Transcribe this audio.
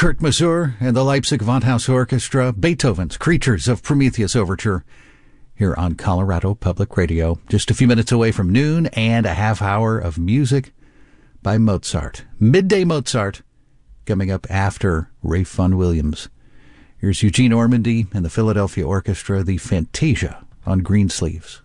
Kurt Masur and the Leipzig Gewandhaus Orchestra, Beethoven's Creatures of Prometheus Overture, here on Colorado Public Radio. Just a few minutes away from noon and a half hour of music by Mozart. Midday Mozart coming up after Ralph Vaughan Williams. Here's Eugene Ormandy and the Philadelphia Orchestra, the Fantasia on Greensleeves.